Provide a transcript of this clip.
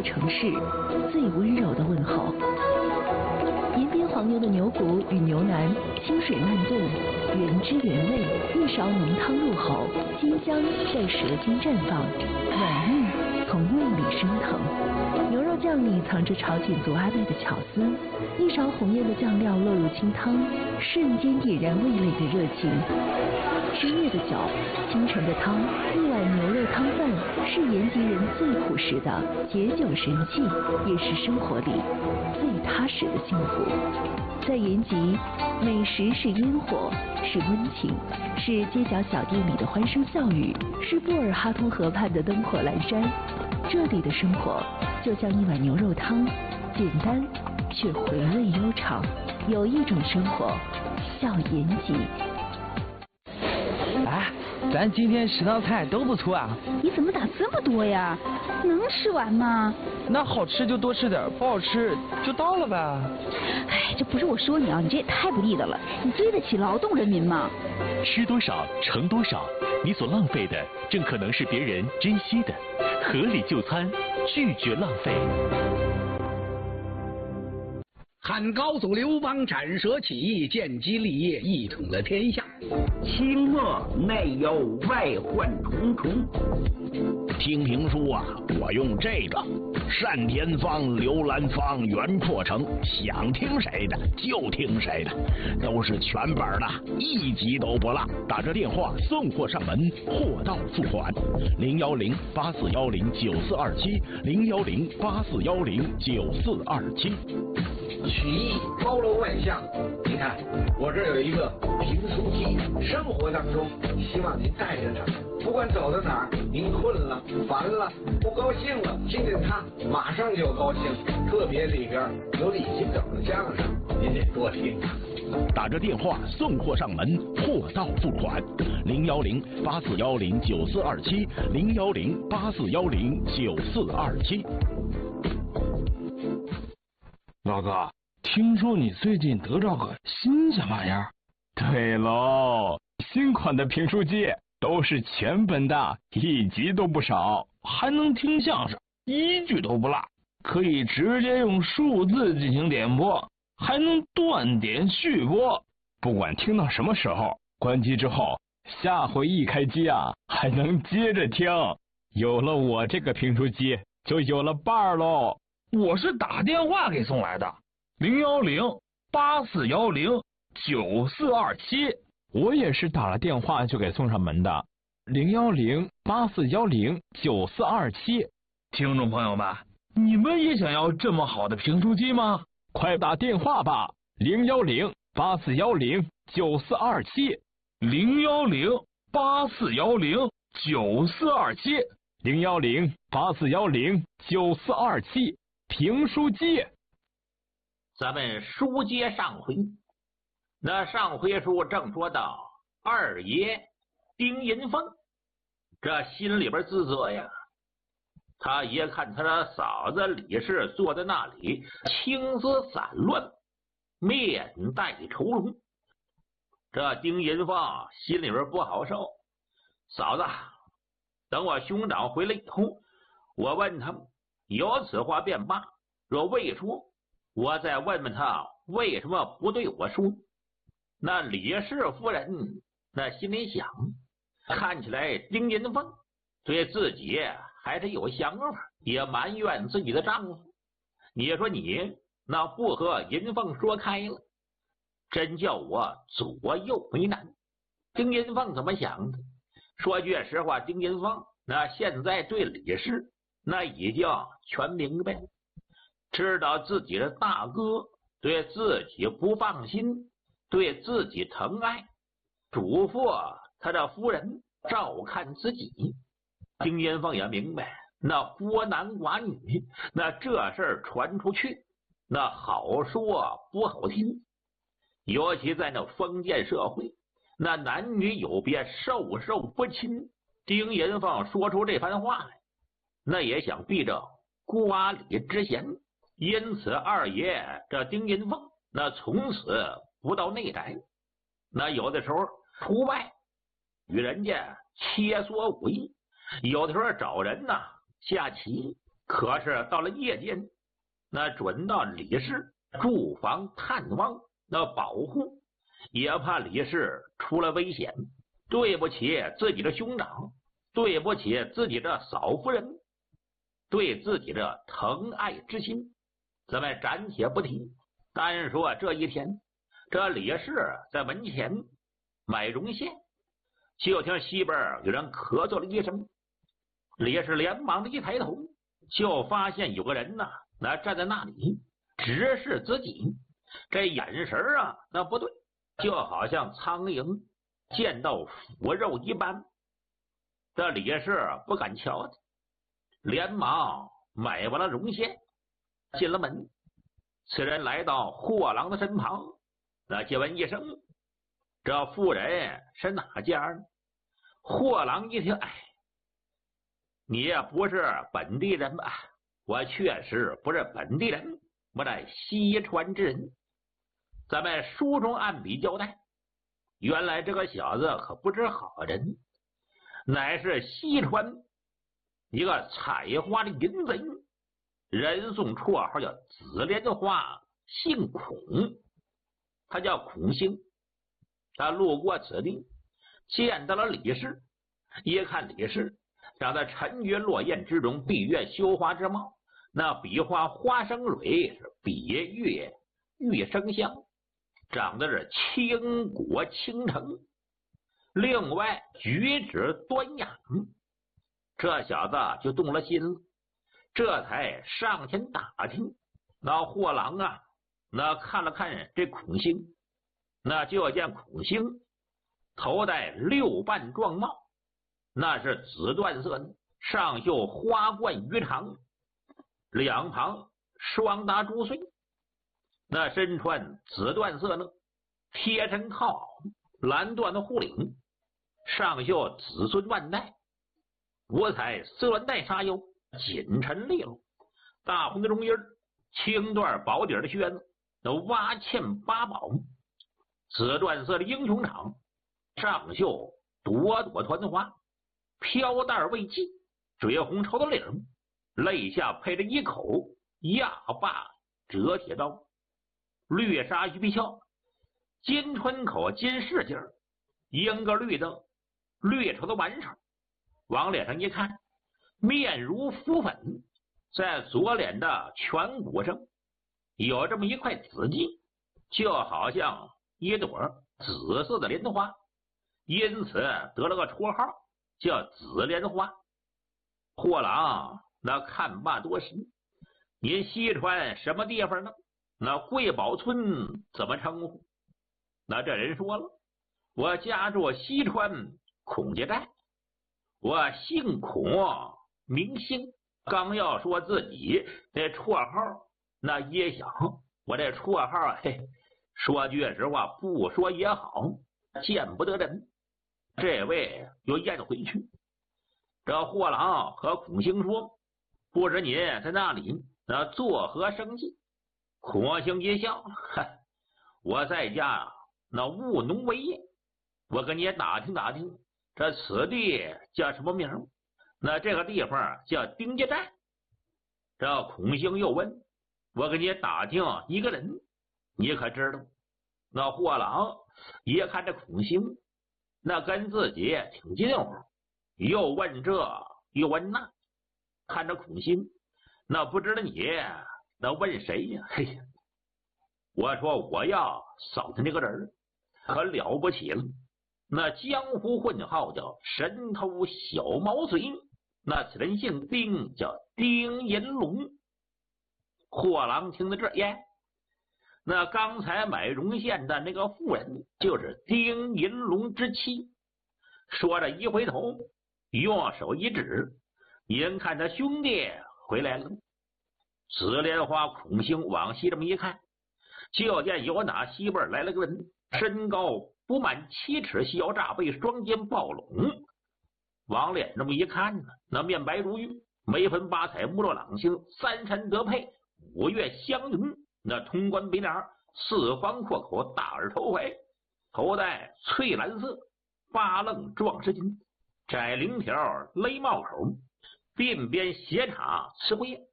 城市，最温柔的问候。延边黄牛的牛骨与牛腩，清水慢炖，原汁原味，一勺浓汤入喉，鲜香在舌尖绽放，软腻从胃里升腾。牛肉酱里藏着朝鲜族阿妹的巧思，一勺红艳的酱料落入清汤，瞬间点燃味蕾的热情。深夜的酒，清晨的汤，一碗牛肉汤饭是延吉人最朴实的解酒神器，也是生活里最踏实的幸福。在延吉，美食是烟火，是温情，是街角小店里的欢声笑语，是布尔哈通河畔的灯火阑珊。这里的生活就像一碗牛肉汤，简单却回味悠长。有一种生活叫延吉。 哎，咱今天10道菜都不错啊。 你怎么打这么多呀？能吃完吗？ 那好吃就多吃点，不好吃就倒了呗。 哎，这不是我说你啊，你这也太不地道了。你对得起劳动人民吗？ 吃多少盛多少，你所浪费的正可能是别人珍惜的。合理就餐，拒绝浪费。 汉高祖刘邦斩蛇起义，建基立业，一统了天下。 清末内忧外患重重。 听评书啊，我用这个单田芳、刘兰芳原扩成，想听谁的就听谁的，都是全本的，一集都不落。打这电话送货上门，货到付款。010-8410-9427，010-8410-9427。 曲艺包罗万象，你看我这有一个评书机，生活当中希望您带着它，不管走到哪儿，您困了、烦了、不高兴了，听见它马上就高兴。特别里边有李金斗的相声，您得多听。 打着电话送货上门，货到付款。010-8410-9427，010-8410-9427。 老哥，听说你最近得着个新鲜玩意儿？ 对喽，新款的评书机都是全本的，一集都不少， 还能听相声，一句都不落，可以直接用数字进行点播，还能断点续播， 不管听到什么时候，关机之后，下回一开机啊，还能接着听。有了我这个评书机，就有了伴儿喽。 我是打电话给送来的，010-8410-9427。 我也是打了电话就给送上门的，010-8410-9427。 听众朋友们，你们也想要这么好的评书机吗？ 快打电话吧，010-8410-9427。 010-8410-9427，010-8410-9427。评书机， 咱们书接上回。那上回书正说到二爷丁银凤，这心里边自责呀。他也看他的嫂子李氏坐在那里，青丝散乱，面带愁容。这丁银凤心里边不好受。嫂子，等我兄长回来以后，我问他们。有此话便罢，若未说，我再问问他为什么不对我说。那李氏夫人那心里想，看起来丁银凤对自己还是有想法，也埋怨自己的丈夫。你说你那不和银凤说开了，真叫我左右为难。丁银凤怎么想的？说句实话，丁银凤那现在对李氏那已经全明白了，知道自己的大哥对自己不放心，对自己疼爱，嘱咐他的夫人照看自己。丁银凤也明白，那孤男寡女，那这事儿传出去，那好说不好听，尤其在那封建社会，那男女有别，授受不亲。丁银凤说出这番话来，那也想避着瓜李之嫌，因此二爷这丁银凤那从此不到内宅，那有的时候出外与人家切磋武艺，有的时候找人呐下棋， 可是到了夜间，那准到李氏驻防探望，那保护，也怕李氏出了危险，对不起自己的兄长，对不起自己的嫂夫人，对自己的疼爱之心，咱们暂且不提。单说这一天，这李氏在门前买绒线，就听西边有人咳嗽了一声，李氏连忙的一抬头，就发现有个人呐，那站在那里直视自己，这眼神啊，那不对，就好像苍蝇见到腐肉一般。这李氏不敢瞧他，连忙买完了绒线，进了门。此人来到货郎的身旁，那就问一声：“这妇人是哪家呢？”货郎一听，哎，你也不是本地人吧？我确实不是本地人，我在西川之人。咱们书中按笔交代，原来这个小子可不是好人，乃是西川一个采花的淫贼，人送绰号叫紫莲花，姓孔，他叫孔兴。他路过此地，见到了李氏，一看李氏长得沉鱼落雁之容，闭月羞花之貌，那比花花生蕊，是比月玉生香，长得是倾国倾城，另外举止端雅，这小子就动了心了，这才上前打听。那货郎啊，那看了看这孔兴，那就见孔兴头戴六瓣状帽，那是紫缎色的，上绣花冠鱼肠，两旁双搭珠穗，那身穿紫缎色呢贴身靠袄，蓝缎的护领，上绣紫孙腕带，五彩丝纶带纱腰，紧沉利落，大红的绒衣，青缎薄底的靴子，那挖嵌八宝，紫缎色的英雄氅，上绣朵朵团花，飘带未系，水红绸的领，肋下配着一口亚霸折铁刀，绿纱鱼皮鞘，金春口金饰镜，英个绿的绿绸的挽手，往脸上一看，面如浮粉，在左脸的颧骨上有这么一块紫迹，就好像一朵紫色的莲花，因此得了个绰号叫紫莲花。货郎那看罢多时，您西川什么地方呢？那贵宝村怎么称呼？那这人说了，我家住西川孔家寨，我姓孔名兴。刚要说自己这绰号，那也想我这绰号，嘿，说句实话，不说也好，见不得人。这位又咽回去。这货郎和孔兴说：“不知您在那里那作何生计？”孔兴一笑：“我在家那务农为业，我跟你打听打听，这此地叫什么名？”那这个地方叫丁家寨。这孔兴又问：“我给你打听一个人，你可知道？”那货郎一看这孔兴，那跟自己挺近乎，又问这又问那，看着孔兴，那不知道你那问谁呀？嘿呀，我说我要扫他那个人可了不起了，那江湖混号叫神偷小毛贼，那此人姓丁，叫丁银龙。货郎听到这耶，那刚才买绒线的那个妇人就是丁银龙之妻。说着一回头，用手一指：“您看他兄弟回来了。”紫莲花孔兴往西这么一看，就见有哪西边来了个人，身高不满7尺，小炸背，双肩抱拢，往脸这么一看呢，那面白如玉，眉分八彩，目若朗星，三山得配，五岳相迎，那通关鼻梁，四方阔口，大耳头怀，头戴翠蓝色八楞壮士巾，窄绫条勒帽口，鬓边斜插刺桂叶，